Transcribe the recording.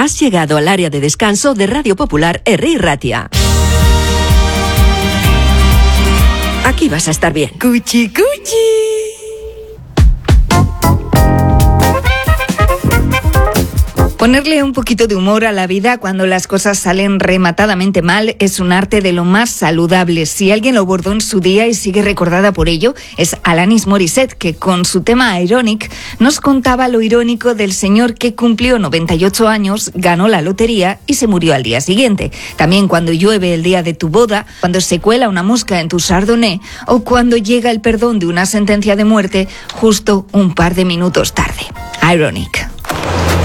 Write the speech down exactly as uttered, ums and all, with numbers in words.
Has llegado al área de descanso de Radio Popular Herri Ratia. Aquí vas a estar bien. Cuchi, cuchi. Ponerle un poquito de humor a la vida cuando las cosas salen rematadamente mal es un arte de lo más saludable. Si alguien lo bordó en su día y sigue recordada por ello, es Alanis Morissette, que con su tema Ironic nos contaba lo irónico del señor que cumplió noventa y ocho años, ganó la lotería y se murió al día siguiente. También cuando llueve el día de tu boda, cuando se cuela una mosca en tu chardonnay o cuando llega el perdón de una sentencia de muerte justo un par de minutos tarde. Ironic.